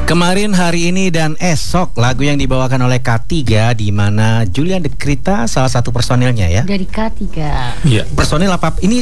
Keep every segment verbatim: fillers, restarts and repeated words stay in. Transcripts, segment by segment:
Kemarin, hari ini, dan esok lagu yang dibawakan oleh K tiga, di mana Julian De Krita salah satu personilnya ya. Dari K tiga. Iya. Personil apa? Ini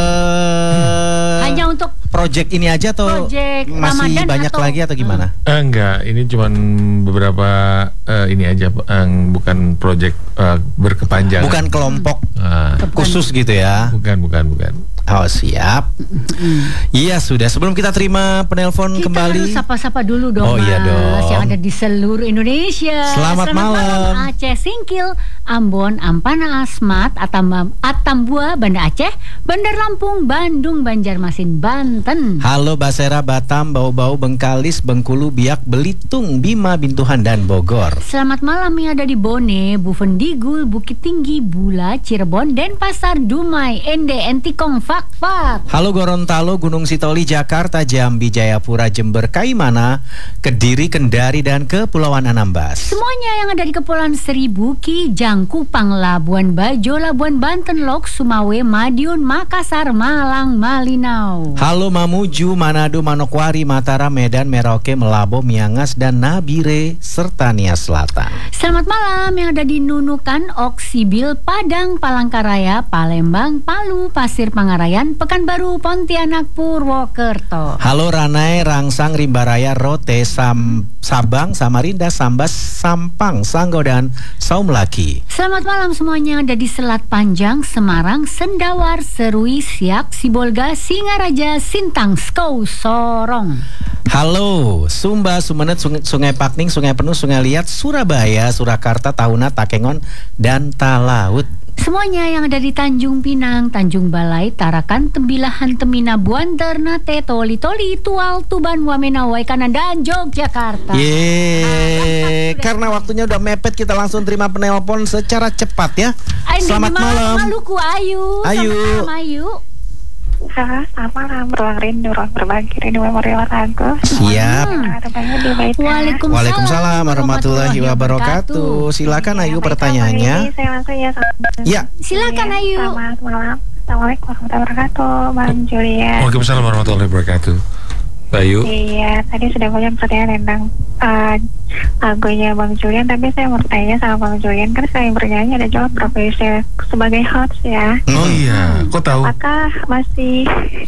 uh, hanya untuk project ini aja atau project masih Ramadan banyak atau, lagi atau gimana? Uh, enggak, ini cuman beberapa uh, ini aja, uh, bukan project uh, berkepanjangan. Bukan kelompok uh, khusus gitu ya. Bukan, bukan, bukan. Oh, siap. Iya, sudah. Sebelum kita terima penelpon kita kembali, harus sapa-sapa dulu dong, oh, Mas, iya dong, yang ada di seluruh Indonesia. Selamat, Selamat malam. malam Aceh Singkil, Ambon, Ampana, Asmat, Atam, Atambua, Banda Aceh, Bandar Lampung, Bandung, Banjarmasin, Banten. Halo Basera, Batam, Bau-Bau, Bengkalis, Bengkulu, Biak, Belitung, Bima, Bintuhan, dan Bogor. Selamat malam yang ada di Bone, Buvendigul, Bukit Tinggi, Bula, Cirebon, Denpasar, Dumai, Ende, Entikong, Fak-Fak. Halo Gorontalo, Gunung Sitoli, Jakarta, Jambi, Jayapura, Jember, Kaimana, Kediri, Kendari, dan Kepulauan Anambas. Semuanya yang ada di Kepulauan Seribu, Ki, Jangkupang, Labuan Bajo, Labuan Banten, Lok, Sumawe, Madiun, Makassar, Malang, Malinau. Halo Mamuju, Manado, Manokwari, Mataram, Medan, Merauke, Melabo, Miangas, dan Nabire, serta Nias Selatan. Selamat malam yang ada di Nunukan, Oksibil, Padang, Palangkaraya, Palembang, Palu, Pasir Pangarayan, Pekanbaru, Pontianak, Purwokerto. Halo Ranai, Rangsang, Rimbaraya, Rote, Sam, Sabang, Samarinda, Sambas, Sampang, Sanggo, dan Saumlaki. Selamat malam semuanya yang ada di Selat Panjang, Semarang, Sendawar, Serui, Siak, Sibolga, Singaraja, Sintang, Skou, Sorong. Halo Sumba, Sumenet, Sungai, Sungai Pakning, Sungai Penuh, Sungai Liat, Surabaya, Surakarta, Tahuna, Takengon, dan Talaut. Semuanya yang ada di Tanjung Pinang, Tanjung Balai, Tarakan, Tembilahan, Temina, Buan, Ternate, Toli, Toli, Tual, Tuban, Wamena, Waikanan, dan Yogyakarta. Yeay, karena waktunya udah mepet, kita langsung terima penelpon secara cepat ya. Ay, Selamat malam. Maluku, Ayu. Ayu. Selamat malam, Ayu. Selamat malam, ruang rindu, ruang berbagi, rindu memori lagu. Siap. Waalaikumsalam, Waalaikumsalam warahmatullahi wabarakatuh. Silakan Ayu pertanyaannya. Saya langsung ya. Ya. Silakan Ayu. Selamat malam. Assalamualaikum warahmatullahi wabarakatuh, Bang Julian. Waalaikumsalam warahmatullahi wabarakatuh. Bayu. Iya, tadi sudah banyak pertanyaan tentang uh, lagunya Bang Julian, tapi saya mau tanya sama Bang Julian, kan selain bernyanyi ada juga profesi sebagai host ya. Oh iya, kok tahu? Apakah masih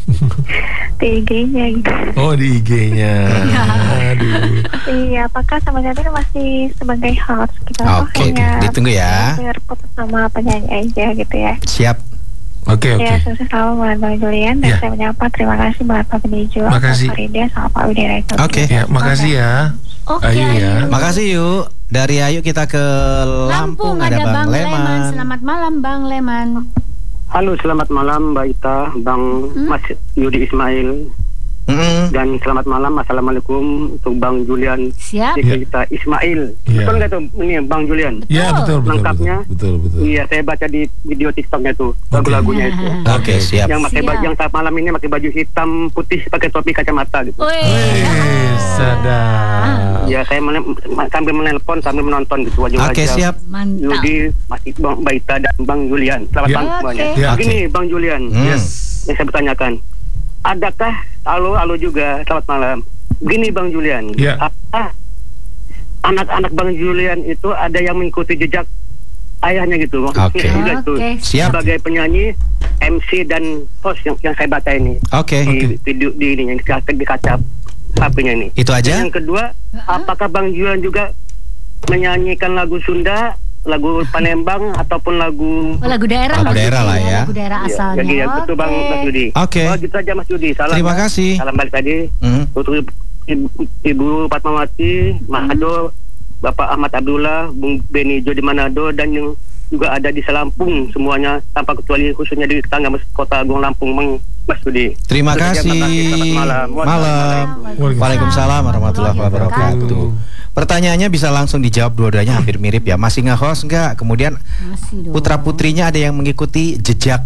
di I G-nya gitu? Oh, di I G-nya. Aduh. Iya, apakah sama saat ini masih sebagai host gitu? Oke, okay, ditunggu ya. Putus sama penyanyi aja gitu ya. Siap. Oke, okay, oke. Okay. Ya, sukses selalu buat Bang Julian. Dan yeah. saya menyapa terima kasih buat Pak Benijo, Pak Farida, sama Pak Widya. Oke. Okay. Ya, makasih ya. Oke, okay, Ayu ya. Makasih yuk. Dari Ayu kita ke Lampung, Lampung ada, ada Bang, Bang Leman. Leman. Selamat malam Bang Leman. Halo, selamat malam Mbak Ita, Bang hmm? Mas Yudi Ismail. Mm-hmm. Dan selamat malam, assalamualaikum untuk Bang Julian. Siap. Kita Ismail. Yeah. Betul nggak tuh ini Bang Julian? Iya betul. betul Lengkapnya. Betul betul. Iya, saya baca di video TikToknya tuh lagu-lagunya itu. Oke, okay, siap. Yang pakai baju, yang saat malam ini pakai baju hitam putih pakai topi kacamata gitu. Wih, sadar. Ya, saya menel, sambil menelpon sambil menonton gitu wajah-wajah. Oke, okay, siap. Mantap. Yudi, Mas Bang Baita dan Bang Julian. Selamat yeah. malam semuanya. Okay. Yeah, Begini okay. Bang Julian. Hmm. Yes. Yang saya bertanyakan. Adakah halo halo juga selamat malam. Begini Bang Julian, yeah. apa anak-anak Bang Julian itu ada yang mengikuti jejak ayahnya gitu? Oke. Okay. Okay. Siap. Sebagai penyanyi, M C dan host yang, yang saya baca ini. Oke. Okay. Di okay. video di ini yang di kaca H P-nya ini. Itu aja. Dan yang kedua, uh-huh. apakah Bang Julian juga menyanyikan lagu Sunda, lagu Palembang ataupun lagu oh, lagu daerah lagu daerah lah ya. Lagu daerah asalnya. Jadi yang betul Bang Mas Yudi. Oke. Okay. Oh, gitu aja Mas Yudi. Salam. Terima kasih. Salam balik tadi. Mm. Untuk Ibu, Ibu Fatmawati, Manado, Bapak Ahmad Abdullah, Bung Beni Jo di Manado, dan yang juga ada di Selampung semuanya tanpa kecuali khususnya di tetangga Kota Agung Lampung, Mas Yudi. Terima kasih. Selamat malam. Malam. Waalaikumsalam warahmatullahi wabarakatuh. Pertanyaannya bisa langsung dijawab dua-duanya hampir mirip ya. Masih nge-host enggak? Kemudian putra-putrinya ada yang mengikuti jejak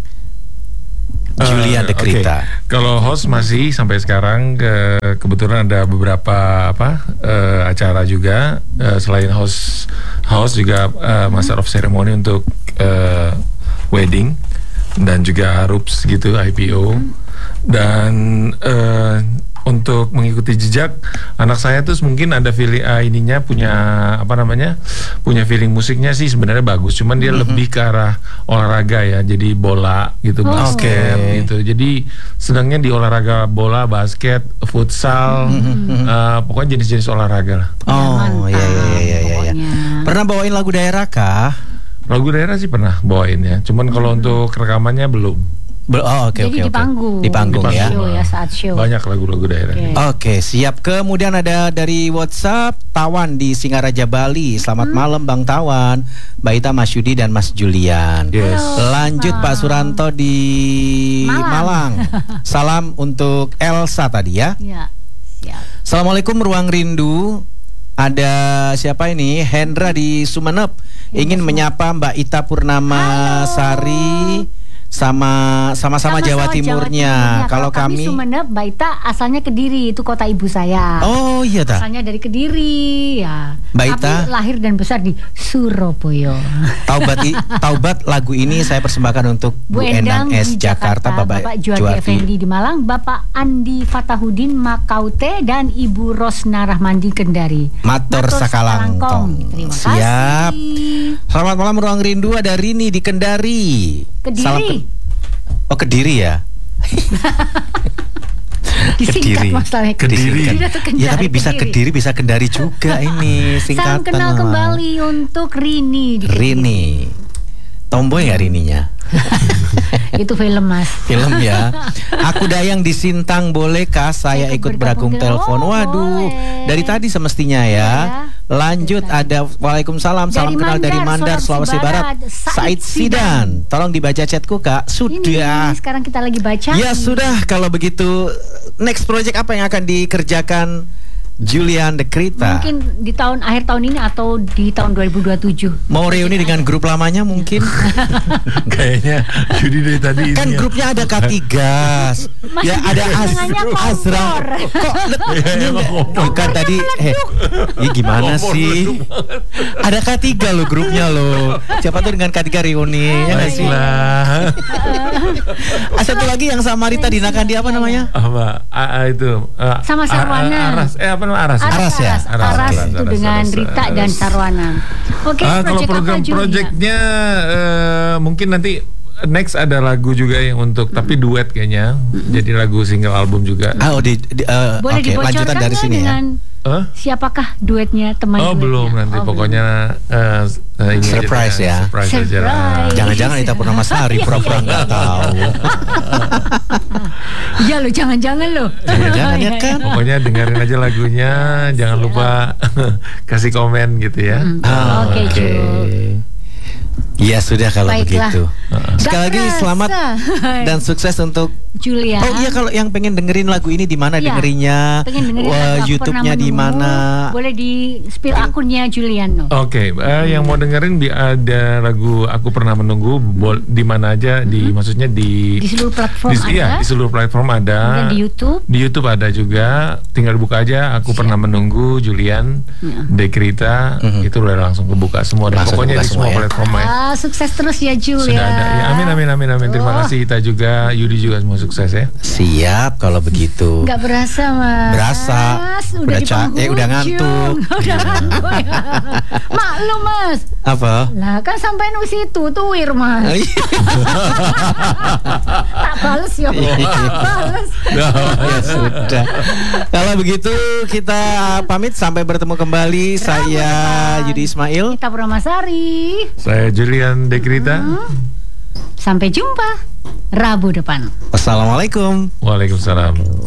Julian De Krita. Okay. Kalau host masih sampai sekarang ke, kebetulan ada beberapa apa uh, acara juga uh, selain host host juga uh, master of ceremony untuk uh, wedding dan juga rups gitu I P O dan uh, untuk mengikuti jejak anak saya tuh mungkin ada feeling uh, ininya punya apa namanya punya feeling musiknya sih sebenarnya bagus, cuman dia mm-hmm. lebih ke arah olahraga ya, jadi bola gitu, oh. basket okay. gitu, jadi sedangnya di olahraga bola, basket, futsal, mm-hmm. uh, pokoknya jenis-jenis olahraga lah. Oh iya iya iya iya. Ya. Pernah bawain lagu daerah kah? Lagu daerah sih pernah bawain ya, cuman kalau hmm. untuk rekamannya belum. Be- oh, oke okay, Jadi okay, di panggung, okay. di panggung di ya. Show ya, saat show. Banyak lagu-lagu daerah. Oke, okay. okay, siap. Kemudian ada dari WhatsApp Tawan di Singaraja Bali. Selamat hmm. malam Bang Tawan, Mbak Ita, Mas Yudi dan Mas Julian. Yes. Halo, lanjut Pak Suranto di Malang. Malang. Salam untuk Elsa tadi ya. Ya. Siap. Assalamualaikum Ruang Rindu. Ada siapa ini? Hendra di Sumeneb. Ingin menyapa Mbak Ita Purnama Halo. Sari. Sama sama-sama Jawa, Jawa Timurnya. Timurnya. Kalau, Kalau kami, kami Sumeneb, Mbak Ita asalnya Kediri, itu kota ibu saya. Oh iya ta. Asalnya dari Kediri ya. Mbak Ita tapi lahir dan besar di Surabaya. Taubat Taubat lagu ini saya persembahkan untuk Bu, Bu Endang, Endang S Jakarta, Jakarta, Bapak, Bapak Juardi Effendi di Malang, Bapak Andi Fatahudin Makaute dan Ibu Rosna Rahmandi Kendari. Matur sakalangkong. Terima Siap. kasih. Selamat malam Ruang Rindu, ada Rini di Kendari. Kediri. Salam ke- Oh Kediri ya. Disingkat masalahnya Kediri. Kediri. Ya tapi bisa Kediri, bisa Kendari juga ini singkatan. Salam kenal kembali untuk Rini di Rini. Tomboy nggak Rininya? Itu film Mas. Film ya. Aku Dayang di Sintang, bolehkah saya ikut bergabung telepon? Oh, Waduh, boleh. dari tadi semestinya ya. Ya. Lanjut ada Waalaikumsalam, salam dari kenal Mandar, dari Mandar, Sulawesi Barat, Said Sidan. Tolong dibaca chatku Kak. Sudah. Ini, sekarang kita lagi baca. Ya sudah, kalau begitu next project apa yang akan dikerjakan Julian Dekrita? Mungkin di tahun akhir tahun ini atau di tahun dua ribu dua puluh tujuh. Mau reuni dengan grup lamanya mungkin? Kayaknya Yudi dari tadi kan grupnya ada Katigas. Ya ada Az Azra. Kok bukan tadi eh ini gimana sih? Ada K tiga loh grupnya loh. Siapa tuh dengan K tiga reuni ya enggak sih? Satu lagi yang sama Rita Dina Kandi apa namanya? Apa? A, a, itu uh, sama Sarwana. Aras, eh apa namanya Aras? Aras, Aras ya. Aras, Aras, Aras itu Aras, dengan Aras, Rita Aras. Dan Sarwana. Oke, okay, uh, kalau program projectnya uh, mungkin nanti next ada lagu juga yang untuk hmm. tapi duet kayaknya. Hmm. Jadi lagu single album juga. Ah, oh, di, di uh, boleh okay, lanjutan dari sini dengan ya. Huh? Siapakah duetnya teman Oh duetnya? belum nanti oh, pokoknya uh, uh, ini surprise ya. Surprise, surprise. Aja. Jangan-jangan Ita Purnama Sari pura-pura nggak tahu. Iya lo, jangan-jangan lo. Jangan-jangan ya kan. Pokoknya dengerin aja lagunya, jangan lupa kasih komen gitu ya. Hmm. Oh, Oke. Okay, okay. Ya sudah kalau Baiklah. begitu. Uh-uh. Sekali lagi selamat dan sukses untuk Julia. Oh iya, kalau yang pengen dengerin lagu ini di mana ya, dengerinnya? Pengen dengerin Wah, YouTube-nya di mana? Boleh di spill akunnya Julian. Oke, okay, uh, hmm. yang mau dengerin di ada lagu Aku Pernah Menunggu bol, di mana aja hmm. di maksudnya di di seluruh platform di, ada. Iya, di seluruh platform ada. Dan di YouTube. Di YouTube ada juga. Tinggal buka aja Aku Siap. Pernah Menunggu Julian ya. Dekrita hmm. itu udah langsung kebuka semua dan pokoknya di semua ya. Platform ya. Ah, sukses terus ya Julian. Sudah ada. Ya, amin amin amin amin. Terima oh. kasih Ita juga, Yudi juga semua sukses ya. Siap kalau begitu. Gak berasa Mas. Berasa. Udah, udah ca- eh udah ngantuk. Udah ngantuk ya. Maklum Mas. Apa? Lah kan sampai nu situ tuwir Mas. Tak bales ya. Tak bales. Ya sudah. Kalau begitu kita pamit sampai bertemu kembali. Rabu Saya depan. Yudi Ismail. Ita Purnama Sari. Saya Julian Dekrita. Hmm. Sampai jumpa Rabu depan. Wassalamualaikum. Waalaikumsalam.